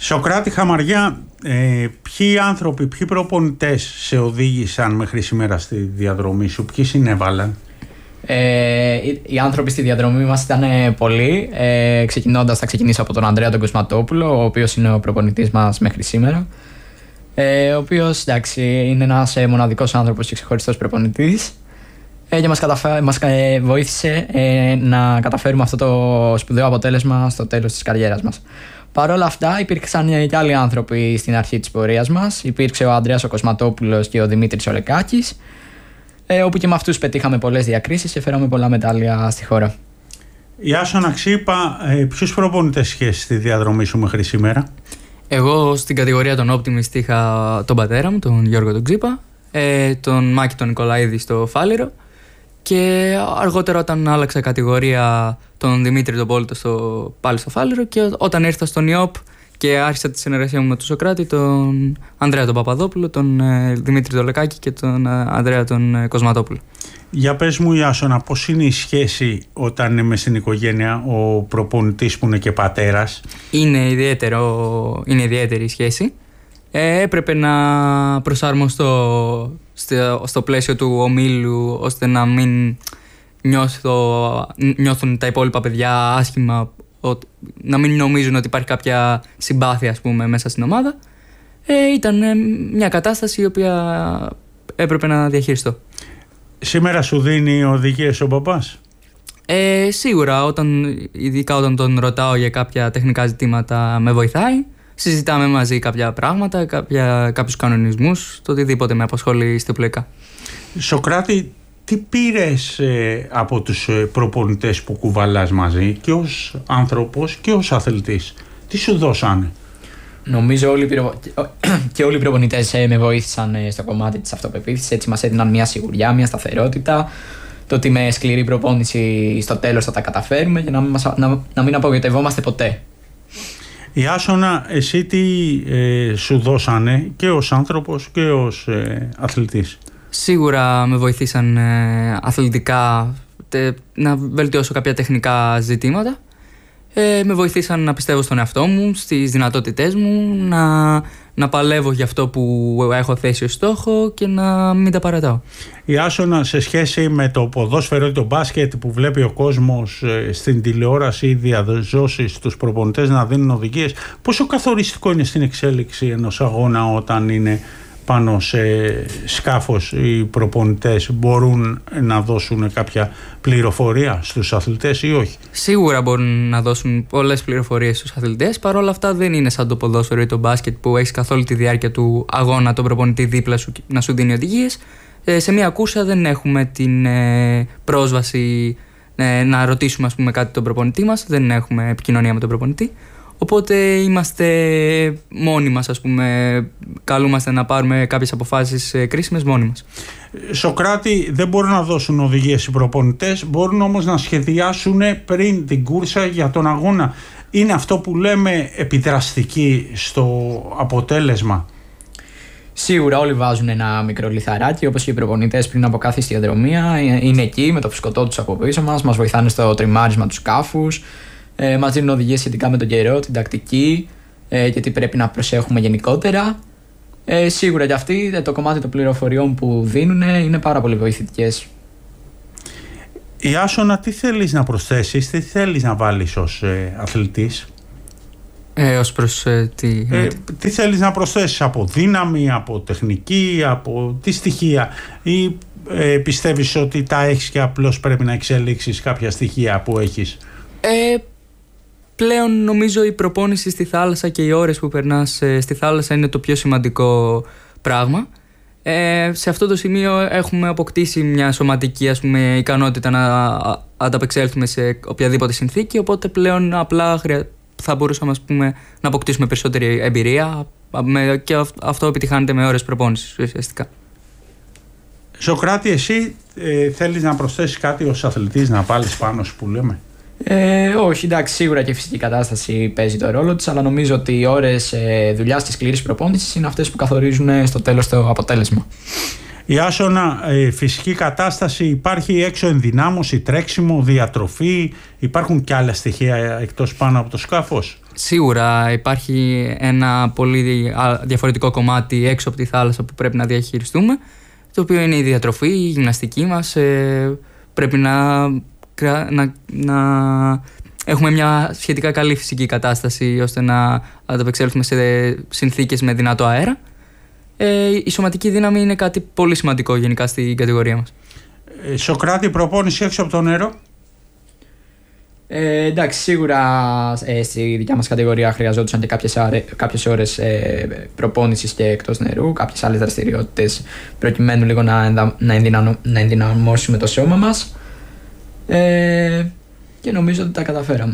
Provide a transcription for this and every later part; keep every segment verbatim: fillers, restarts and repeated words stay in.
Σοκράτη Χαμαριά, ε, ποιοι άνθρωποι, ποιοι προπονητές σε οδήγησαν μέχρι σήμερα στη διαδρομή σου, ποιοι συνέβαλαν? Ε, οι άνθρωποι στη διαδρομή μας ήταν πολλοί. Ε, ξεκινώντας, θα ξεκινήσω από τον Ανδρέα τον Κοσματόπουλο, ο οποίος είναι ο προπονητής μας μέχρι σήμερα. Ε, ο οποίος, εντάξει, είναι ένας ε, μοναδικός άνθρωπος και ξεχωριστός προπονητής. Ε, και μας, καταφέ, μας ε, βοήθησε ε, να καταφέρουμε αυτό το σπουδαίο αποτέλεσμα στο τέλος της καριέρας μας. Παρ' όλα αυτά, υπήρξαν και άλλοι άνθρωποι στην αρχή της πορείας μας. Υπήρξε ο Ανδρέας ο Κοσματόπουλος και ο Δημήτρης ο Λεκάκης, ε, όπου και με αυτούς πετύχαμε πολλές διακρίσεις και φέραμε πολλά μετάλλια στη χώρα. Ιάσονα Ξύπα, ε, ποιους προπονητές είχες στη διαδρομή σου μέχρι σήμερα? Εγώ στην κατηγορία των Optimist είχα τον πατέρα μου, τον Γιώργο τον Ξύπα, ε, τον Μάκη τον Νικολαίδη στο Φάληρο και αργότερα όταν άλλαξα κατηγορία τον Δημήτρη τον Πόλτο στο, πάλι στο Φάληρο και όταν ήρθα στον ΙΟΠ και άρχισα τη συνεργασία μου με τον Σοκράτη, τον Ανδρέα τον Παπαδόπουλο, τον ε, Δημήτρη τον Λεκάκη και τον ε, Ανδρέα τον ε, Κοσματόπουλο. Για πες μου Ιάσονα, πώς είναι η σχέση όταν είναι μες στην οικογένεια ο προπονητής που είναι και πατέρας? Είναι, ιδιαίτερο, είναι ιδιαίτερη η σχέση. Ε, έπρεπε να προσαρμοστώ στο, στο πλαίσιο του ομίλου ώστε να μην νιώθω, νιώθουν τα υπόλοιπα παιδιά άσχημα, να μην νομίζουν ότι υπάρχει κάποια συμπάθεια ας πούμε, μέσα στην ομάδα. Ε, ήταν μια κατάσταση η οποία έπρεπε να διαχειριστώ. Σήμερα σου δίνει οδηγίες ο μπαμπάς? Ε, σίγουρα, όταν, ειδικά όταν τον ρωτάω για κάποια τεχνικά ζητήματα με βοηθάει. Συζητάμε μαζί κάποια πράγματα, κάποια, κάποιους κανονισμούς, το οτιδήποτε με απασχολεί στιπλοϊκά. Σοκράτη, τι πήρες ε, από τους ε, προπονητές που κουβαλάς μαζί και ως άνθρωπος και ως αθλητής? Τι σου δώσανε? Νομίζω όλοι πυρο... και όλοι οι προπονητές ε, με βοήθησαν ε, στο κομμάτι της αυτοπεποίθησης. Έτσι μας έδιναν μια σιγουριά, μια σταθερότητα. Το ότι με σκληρή προπόνηση στο τέλος θα τα καταφέρουμε και να μην, μας, να, να μην απογοητευόμαστε ποτέ. Ιάσονα, εσύ τι ε, σου δώσανε και ως άνθρωπος και ως ε, αθλητής? Σίγουρα με βοηθήσαν ε, αθλητικά τε, να βελτιώσω κάποια τεχνικά ζητήματα. Ε, με βοηθήσαν να πιστεύω στον εαυτό μου, στις δυνατότητές μου, να, να παλεύω για αυτό που έχω θέσει ως στόχο και να μην τα παρατάω. Ιάσονα, σε σχέση με το ποδόσφαιρο ή το μπάσκετ που βλέπει ο κόσμος ε, στην τηλεόραση ή διαδόσεις τους προπονητές να δίνουν οδηγίες, πόσο καθοριστικό είναι στην εξέλιξη ενός αγώνα όταν είναι πάνω σε σκάφος οι προπονητές? Μπορούν να δώσουν κάποια πληροφορία στους αθλητές ή όχι? Σίγουρα μπορούν να δώσουν πολλές πληροφορίες στους αθλητές. Παρ' όλα αυτά δεν είναι σαν το ποδόσφαιρο ή το μπάσκετ που έχεις καθ' όλη τη διάρκεια του αγώνα τον προπονητή δίπλα σου να σου δίνει οδηγίες. Ε, σε μια κούρσα δεν έχουμε την ε, πρόσβαση ε, να ρωτήσουμε ας πούμε, κάτι τον προπονητή μας. Δεν έχουμε επικοινωνία με τον προπονητή. Οπότε είμαστε μόνοι μας, ας πούμε, καλούμαστε να πάρουμε κάποιες αποφάσεις κρίσιμες μόνοι μας. Σοκράτη, δεν μπορούν να δώσουν οδηγίες οι προπονητές, μπορούν όμως να σχεδιάσουν πριν την κούρσα για τον αγώνα. Είναι αυτό που λέμε επιδραστική στο αποτέλεσμα? Σίγουρα όλοι βάζουν ένα μικρό λιθαράκι, όπως και οι προπονητές πριν από κάθε στιαδρομία. Είναι εκεί με το φουσκωτό τους από πίσω μας, μας βοηθάνε στο τριμάρισμα του σκάφους. Ε, μας δίνουν οδηγίες σχετικά με τον καιρό, την τακτική ε, και τι πρέπει να προσέχουμε γενικότερα. Ε, σίγουρα και αυτοί το κομμάτι των πληροφοριών που δίνουν είναι πάρα πολύ βοηθητικές. Ιάσονα, τι θέλεις να προσθέσεις, τι θέλεις να βάλεις ως ε, αθλητής? Ε, ως προς ε, τι... Ε, τι θέλεις να προσθέσεις από δύναμη, από τεχνική, από τι στοιχεία, ή ε, πιστεύεις ότι τα έχεις και απλώς πρέπει να εξελίξεις κάποια στοιχεία που έχεις? Ε, πλέον νομίζω η προπόνηση στη θάλασσα και οι ώρες που περνάς ε, στη θάλασσα είναι το πιο σημαντικό πράγμα. Ε, σε αυτό το σημείο έχουμε αποκτήσει μια σωματική ας πούμε, ικανότητα να ανταπεξέλθουμε σε οποιαδήποτε συνθήκη, οπότε πλέον απλά χρεια... θα μπορούσαμε ας πούμε, να αποκτήσουμε περισσότερη εμπειρία με... και αυτό επιτυχάνεται με ώρες προπόνησης ουσιαστικά. Σοκράτη, εσύ ε, θέλεις να προσθέσεις κάτι ως αθλητής, να βάλεις πάνω σου που λέμε? Ε, όχι, εντάξει, σίγουρα και η φυσική κατάσταση παίζει το ρόλο της, αλλά νομίζω ότι οι ώρες ε, δουλειάς της σκληρής προπόνησης είναι αυτές που καθορίζουν στο τέλος το αποτέλεσμα. Η Άσονα, ε, φυσική κατάσταση, υπάρχει έξω ενδυνάμωση, τρέξιμο, διατροφή, υπάρχουν και άλλα στοιχεία εκτός πάνω από το σκάφος? Σίγουρα υπάρχει ένα πολύ διαφορετικό κομμάτι έξω από τη θάλασσα που πρέπει να διαχειριστούμε, το οποίο είναι η διατροφή, η γυμναστική μας. Ε, πρέπει να, να, να έχουμε μια σχετικά καλή φυσική κατάσταση ώστε να ανταπεξέλθουμε σε συνθήκες με δυνατό αέρα. Ε, η σωματική δύναμη είναι κάτι πολύ σημαντικό γενικά στην κατηγορία μας. Ε, Σοκράτη, προπόνηση έξω από το νερό? Ε, εντάξει, σίγουρα ε, στη δικιά μας κατηγορία χρειαζόντουσαν και κάποιες, άρε, κάποιες ώρες ε, προπόνησης και εκτός νερού, κάποιες άλλες δραστηριότητες προκειμένου λίγο να, ενδα, να, ενδυναμ, να ενδυναμώσουμε το σώμα μας, ε, και νομίζω ότι τα καταφέραμε.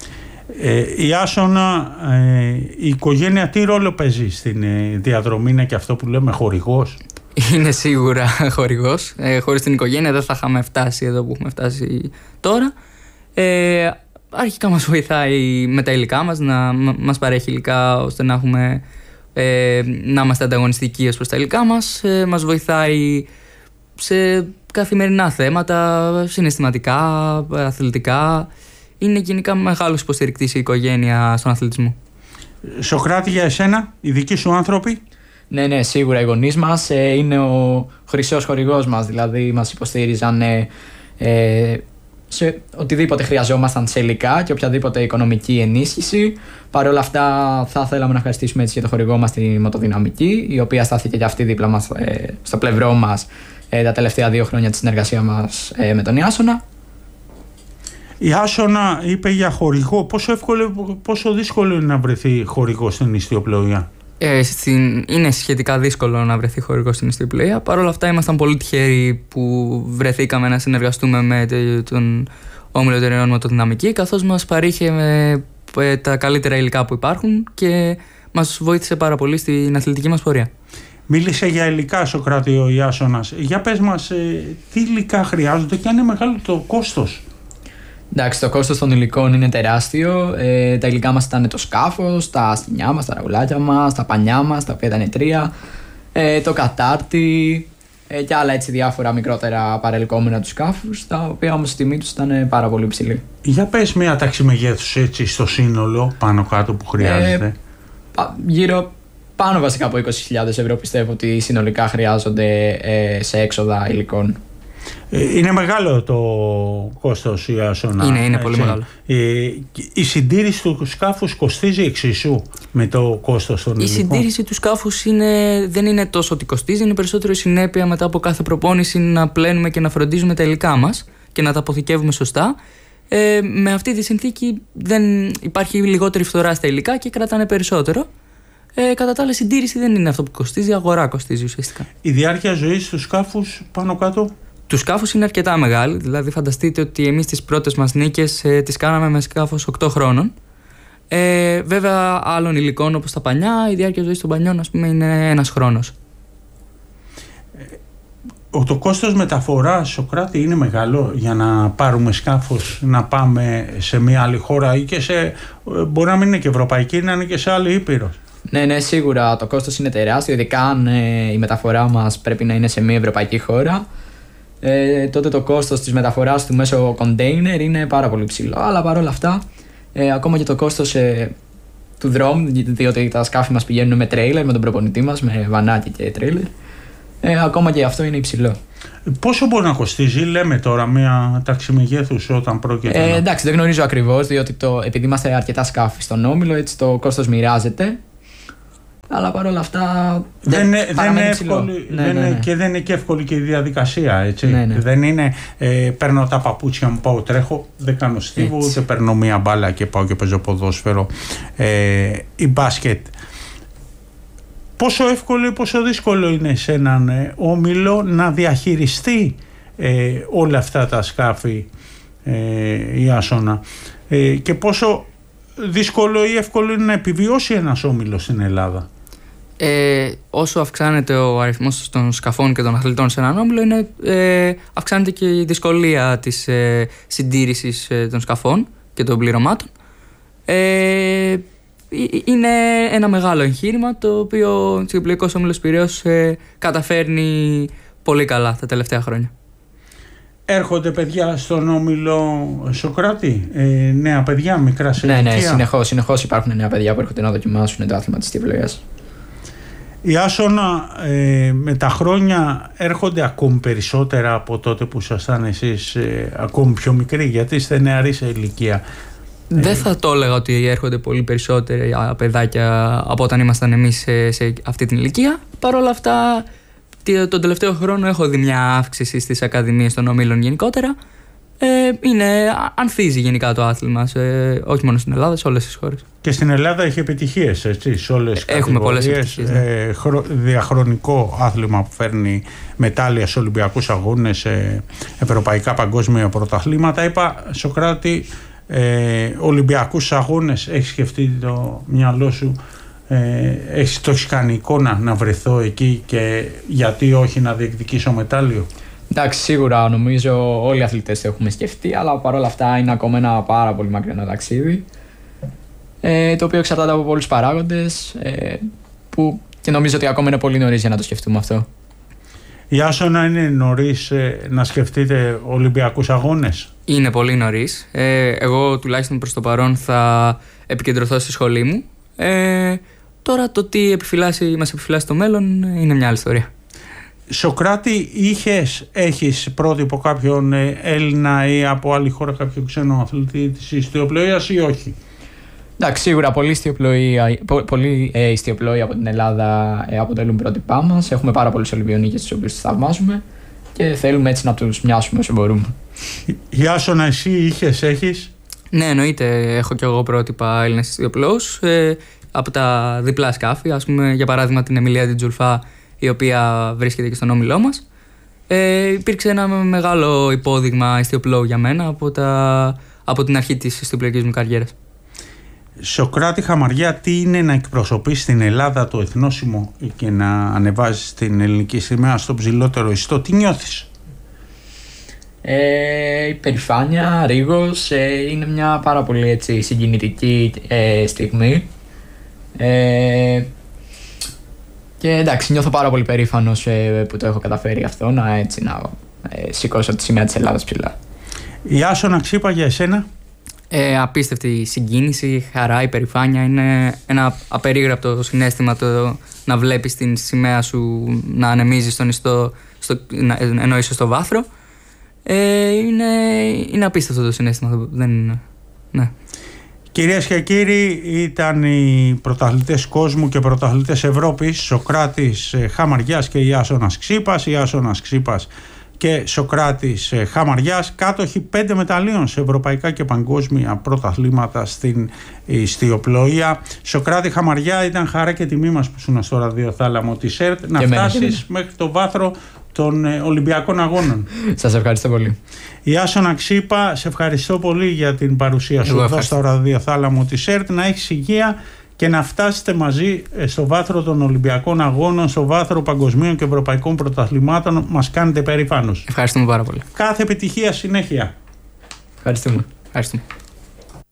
Ε, η Άσονα, ε, η οικογένεια τι ρόλο παίζει στην ε, διαδρομή? Είναι και αυτό που λέμε χορηγός? Είναι σίγουρα χορηγός. Ε, χωρίς την οικογένεια δεν θα είχαμε φτάσει εδώ που έχουμε φτάσει τώρα. Ε, αρχικά μας βοηθάει με τα υλικά μας, να μας παρέχει υλικά ώστε να, έχουμε, ε, να είμαστε ανταγωνιστικοί ως προς τα υλικά μας. Ε, μας βοηθάει σε καθημερινά θέματα, συναισθηματικά, αθλητικά. Είναι γενικά μεγάλος υποστηρικτής η οικογένεια στον αθλητισμό. Σοκράτη, για εσένα, οι δικοί σου άνθρωποι? Ναι, ναι, σίγουρα οι γονείς μας ε, είναι ο χρυσός χορηγός μας, δηλαδή μας υποστήριζαν ε, ε, σε οτιδήποτε χρειαζόμασταν σε υλικά και οποιαδήποτε οικονομική ενίσχυση. Παρ' όλα αυτά, θα θέλαμε να ευχαριστήσουμε έτσι και το χορηγό μας, τη Μοτοδυναμική, η οποία στάθηκε και αυτή δίπλα μας, ε, στο πλευρό μας ε, τα τελευταία δύο χρόνια της συνεργασίας μας ε, με τον Ιάσονα. Η Άσονα είπε για χορηγό. Πόσο εύκολο, πόσο δύσκολο είναι να βρεθεί χορηγό στην νηστιοπλοεία? Ε, στην, είναι σχετικά δύσκολο να βρεθεί χορηγό στην νηστιοπλοεία. Παρ' όλα αυτά, ήμασταν πολύ τυχεροί που βρεθήκαμε να συνεργαστούμε με τον Όμιλο Εταιρεών Μοτοδυναμική, καθώς μας παρήχε με τα καλύτερα υλικά που υπάρχουν και μας βοήθησε πάρα πολύ στην αθλητική μας πορεία. Μίλησε για υλικά, Σοκράτη, ο Ιάσονας. Για πες μας, ε, τι υλικά χρειάζονται και αν είναι μεγάλο το κόστος? Εντάξει, το κόστος των υλικών είναι τεράστιο. Ε, τα υλικά μας ήταν το σκάφος, τα αστινιά μας, τα ραγουλάκια μας, τα πανιά μας, τα οποία ήταν τρία, ε, το κατάρτι ε, και άλλα έτσι διάφορα μικρότερα παρελκόμενα του σκάφους, τα οποία όμως η τιμή τους ήταν πάρα πολύ ψηλή. Για πες μια τάξη μεγέθους έτσι στο σύνολο πάνω κάτω που χρειάζεται. Ε, γύρω πάνω βασικά από είκοσι χιλιάδες ευρώ πιστεύω ότι συνολικά χρειάζονται ε, σε έξοδα υλικών. Είναι μεγάλο το κόστος, Ιάσονα. Είναι, είναι πολύ μεγάλο. Η συντήρηση του σκάφους κοστίζει εξίσου με το κόστος των υλικών? Η συντήρηση του σκάφους είναι, δεν είναι τόσο ότι κοστίζει, είναι περισσότερο η συνέπεια μετά από κάθε προπόνηση να πλένουμε και να φροντίζουμε τα υλικά μας και να τα αποθηκεύουμε σωστά. Ε, με αυτή τη συνθήκη δεν υπάρχει λιγότερη φθορά στα υλικά και κρατάνε περισσότερο. Ε, κατά τα άλλα, συντήρηση δεν είναι αυτό που κοστίζει, η αγορά κοστίζει ουσιαστικά. Η διάρκεια ζωής του σκάφους πάνω κάτω? Του σκάφους είναι αρκετά μεγάλη, δηλαδή φανταστείτε ότι εμείς τις πρώτες μας νίκες ε, τις κάναμε με σκάφος οκτώ χρόνων. Ε, βέβαια, άλλων υλικών όπως τα πανιά, η διάρκεια ζωής των πανιών ας πούμε, είναι ένας χρόνος. Ε, το κόστος μεταφοράς, Σοκράτη, είναι μεγάλο για να πάρουμε σκάφος, να πάμε σε μια άλλη χώρα ή και σε, μπορεί να μην είναι και ευρωπαϊκή, να είναι και σε άλλη ήπειρο? Ναι, ναι, σίγουρα το κόστος είναι τεράστιο, ειδικά αν ε, η μεταφορά μας πρέπει να είναι σε μια ευρωπαϊκή χώρα. Ε, τότε το κόστος της μεταφοράς του μέσω κοντέινερ είναι πάρα πολύ ψηλό. Αλλά παρόλα αυτά, ε, ακόμα και το κόστος ε, του δρόμου, διότι τα σκάφη μας πηγαίνουν με τρέιλερ, με τον προπονητή μας, με βανάκι και τρέιλερ, ε, ακόμα και αυτό είναι υψηλό. Πόσο μπορεί να κοστίζει, λέμε τώρα, μια τάξη μεγέθους όταν πρόκειται? Ε, εντάξει, δεν γνωρίζω ακριβώς, διότι το, επειδή είμαστε αρκετά σκάφη στον Όμιλο, έτσι το κόστος μοιράζεται. Αλλά παρόλα αυτά δεν, δεν, δεν είναι εύκολη, ναι, δεν ναι, ναι. Και δεν είναι και εύκολη και η διαδικασία, έτσι. Ναι, ναι. Δεν είναι ε, παίρνω τα παπούτσια μου, πάω τρέχω, δεν κάνω στίβο, ούτε παίρνω μία μπάλα και πάω και παίζω ποδόσφαιρο ε, ή μπάσκετ. Πόσο εύκολο ή πόσο δύσκολο είναι σε έναν ε, όμιλο να διαχειριστεί ε, όλα αυτά τα σκάφη, ε, η Άσονα, ε, και πόσο δύσκολο ή εύκολο είναι να επιβιώσει ένας όμιλος στην Ελλάδα? Ε, όσο αυξάνεται ο αριθμός των σκαφών και των αθλητών σε έναν όμιλο, είναι, ε, αυξάνεται και η δυσκολία της ε, συντήρησης ε, των σκαφών και των πληρωμάτων. Ε, είναι ένα μεγάλο εγχείρημα το οποίο ο Νηστιοπλοϊκός Όμιλος Πειραιώς ε, καταφέρνει πολύ καλά τα τελευταία χρόνια. Έρχονται παιδιά στον όμιλο Σοκράτη, ε, νέα παιδιά, μικρά σε ηλικία. Ναι, ναι, συνεχώς, συνεχώς υπάρχουν νέα παιδιά που έρχονται να δοκιμάσουν το άθλημα της ιστιοπλοείας. Η Άσονα ε, με τα χρόνια έρχονται ακόμη περισσότερα από τότε που ήσασταν εσείς ε, ακόμη πιο μικροί, γιατί είστε νεαροί σε ηλικία. Δεν θα το έλεγα ότι έρχονται πολύ περισσότερα παιδάκια από όταν ήμασταν εμείς σε, σε αυτή την ηλικία. Παρ' όλα αυτά, τον τελευταίο χρόνο έχω δει μια αύξηση στις ακαδημίες των ομίλων γενικότερα. Ε, είναι, ανθίζει γενικά το άθλημα, σε, όχι μόνο στην Ελλάδα, σε όλες τις χώρες. Και στην Ελλάδα έχει επιτυχίες, έτσι, σε όλες τις Έχουμε κατηγορίες. πολλές επιτυχίες, ναι. ε, χρο, διαχρονικό άθλημα που φέρνει μετάλλια σε Ολυμπιακούς αγώνες, σε ευρωπαϊκά παγκόσμια πρωταθλήματα. Είπα, Σοκράτη, ε, Ολυμπιακούς αγώνες, έχεις σκεφτεί το μυαλό σου, ε, έχεις, το έχεις κάνει εικόνα να βρεθώ εκεί και γιατί όχι να διεκδικήσω μετάλλιο? Εντάξει, σίγουρα νομίζω όλοι οι αθλητές το έχουμε σκεφτεί, αλλά παρόλα αυτά είναι ακόμα ένα πάρα πολύ μακρινό ταξίδι, ε, το οποίο εξαρτάται από πολλούς παράγοντες, ε, που και νομίζω ότι ακόμα είναι πολύ νωρίς για να το σκεφτούμε αυτό. Η Άσονα, είναι νωρίς ε, να σκεφτείτε Ολυμπιακούς αγώνες? Είναι πολύ νωρίς. Ε, εγώ τουλάχιστον προς το παρόν θα επικεντρωθώ στη σχολή μου. Ε, τώρα το τι επιφυλάσσει, μας επιφυλάσσει το μέλλον είναι μια άλλη ιστορία. Σοκράτη, είχες, έχεις πρότυπο κάποιον Έλληνα ή από άλλη χώρα κάποιον ξένο αθλητή της ιστιοπλοείας ή όχι? Εντάξει, σίγουρα πολλοί ιστιοπλοεοί, πολλοί, ε, ιστιοπλοεοί από την Ελλάδα ε, αποτελούν πρότυπά μας. Έχουμε πάρα πολλούς Ολυμπιονίκες τους οποίους τους θαυμάζουμε και θέλουμε έτσι να τους μοιάσουμε όσο μπορούμε. Η Άσονα, εσύ είχες, έχεις? Ναι, εννοείται. Έχω κι εγώ πρότυπα Έλληνες ιστιοπλοούς ε, από τα διπλά σκάφη. Ας πούμε, για παράδειγμα, την Εμιλία Τιτζουλφά, η οποία βρίσκεται και στον όμιλό μας. Ε, υπήρξε ένα μεγάλο υπόδειγμα ιστιοπλόου για μένα από, τα, από την αρχή της ιστιοπλοϊκής μου καριέρας. Σοκράτη Χαμαριά, τι είναι να εκπροσωπείς στην Ελλάδα το εθνόσημο και να ανεβάζεις την ελληνική σημαία στο ψηλότερο ιστό? Τι νιώθεις? Ε, υπερηφάνεια, ρίγος, ε, είναι μια πάρα πολύ έτσι, συγκινητική ε, στιγμή. Ε, Και εντάξει, νιώθω πάρα πολύ περήφανος ε, που το έχω καταφέρει αυτό, να, έτσι, να ε, σηκώσω τη σημαία της Ελλάδας ψηλά. Η Άσονα Ξύπα, για εσένα? Ε, απίστευτη συγκίνηση, χαρά, υπερηφάνεια. Είναι ένα απερίγραπτο συναίσθημα το να βλέπεις την σημαία σου να ανεμίζει στον ιστό, στο, ενώ είσαι στο βάθρο. Ε, είναι, είναι απίστευτο το συναίσθημα. Δεν, ναι. Κυρίες και κύριοι, ήταν οι πρωταθλητές κόσμου και πρωταθλητές Ευρώπης, Σοκράτης Χαμαριάς και η Άσονας Ξύπας. Η Άσονας Ξύπας και Σοκράτης Χαμαριάς, κάτοχοι πέντε μεταλλίων σε ευρωπαϊκά και παγκόσμια πρωταθλήματα στην ιστιοπλοεία. Σοκράτη Χαμαριά, ήταν χαρά και τιμή μας που ήσουν στο ραδιοθάλαμο της ΕΡΤ να φτάσεις μέχρι το βάθρο των Ολυμπιακών Αγώνων. Σας ευχαριστώ πολύ. Η Άσονα Ξύπα, σε ευχαριστώ πολύ για την παρουσία σου εδώ στο ραδιοθάλαμο της ΕΡΤ. Να έχεις υγεία και να φτάσετε μαζί στο βάθρο των Ολυμπιακών Αγώνων, στο βάθρο παγκοσμίων και ευρωπαϊκών πρωταθλημάτων. Μας κάνετε περήφανος. Ευχαριστούμε πάρα πολύ. Κάθε επιτυχία συνέχεια. Ευχαριστούμε. Ευχαριστούμε.